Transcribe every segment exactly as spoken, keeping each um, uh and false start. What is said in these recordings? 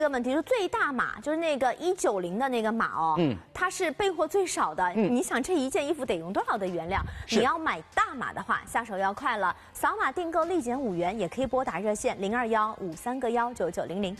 这个问题是最大码，就是那个一九零的那个码哦，嗯，它是备货最少的。嗯，你想这一件衣服得用多少的原料？你要买大码的话，下手要快了，扫码订购立减五元，也可以拨打热线零二幺五三个幺九九零零。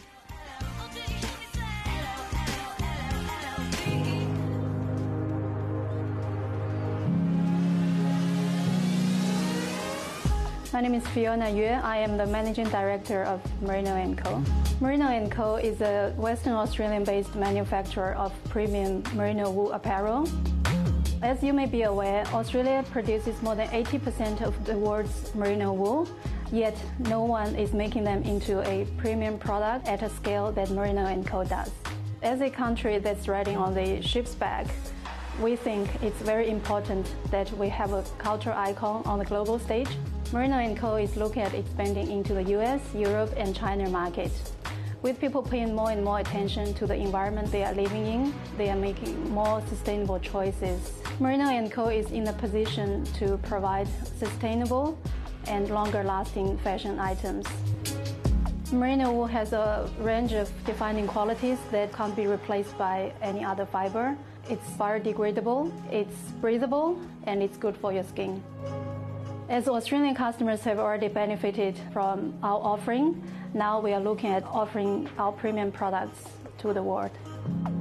My name is Fiona Yue. I am the Managing Director of Merino and Co. Merino and Co. is a Western Australian-based manufacturer of premium merino wool apparel. As you may be aware, Australia produces more than eighty percent of the world's merino wool, yet no one is making them into a premium product at a scale that Merino and Co. does. As a country that's riding on the ship's back, we think it's very important that we have a cultural icon on the global stage. Merino and Co. is looking at expanding into the U S, Europe, and China markets. With people paying more and more attention to the environment they are living in, they are making more sustainable choices. Merino and Co. is in a position to provide sustainable and longer-lasting fashion items. Merino wool has a range of defining qualities that can't be replaced by any other fiber. It's biodegradable, it's breathable, and it's good for your skin. As Australian customers have already benefited from our offering, now we are looking at offering our premium products to the world.